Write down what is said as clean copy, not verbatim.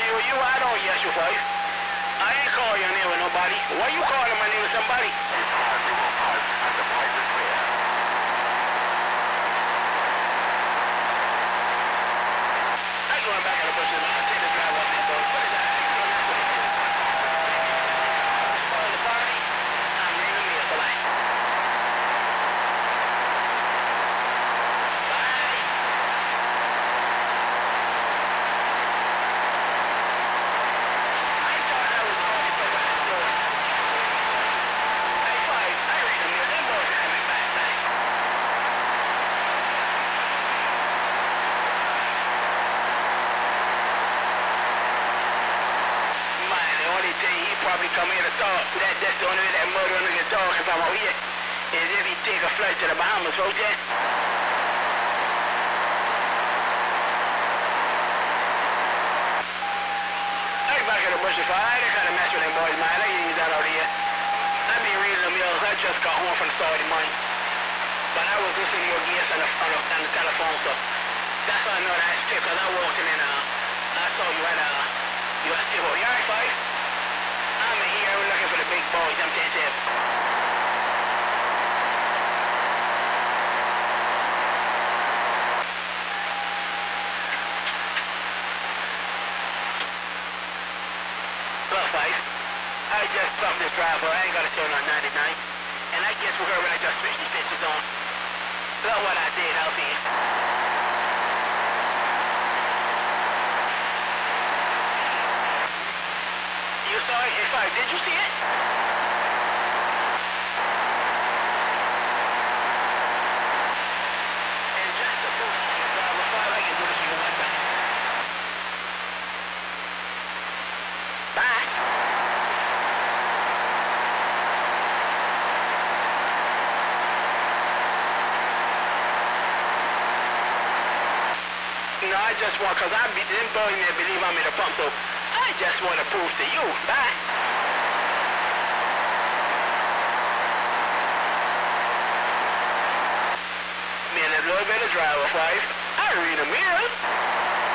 You I don't yes, your wife. I ain't calling your name with nobody. Why you calling my name with somebody? I'm going back in the bushes. I'll take the drive off that door. What is that? For the party, I'm leaving me a blank. Bye. I thought I was going to go back to the door. Hey, Five, I read them here. Them boys had me back night. Man, the only thing he probably come here to talk, that's the only way that murder nigga talk if I'm out here, is if he take a flight to the Bahamas, folks, yeah? I ain't back in the bushes, I ain't kind of mess with them boys, man. I ain't that out here. I be reading them yells. I just got home from the Saudi money. But I was listening to your guests on the telephone, so that's why I know that's true, because I walked in and I saw you at you at Steve. You alright, Five? I'm in here looking for the big boys, I'm tentative. Look, Five, I just bumped this driver. I ain't got to turn on 99. And I guess we're going to just switch these bitches on. Look what I did out here. You saw it? Hey, Five, did you see it? And just to prove driver, Five, I can do this for you one time. Bye. No, I just want, because them boys may believe I'm in the pump, so I just want to prove to you. Bye. Me and a little bit of driver, Five. I read a mirror.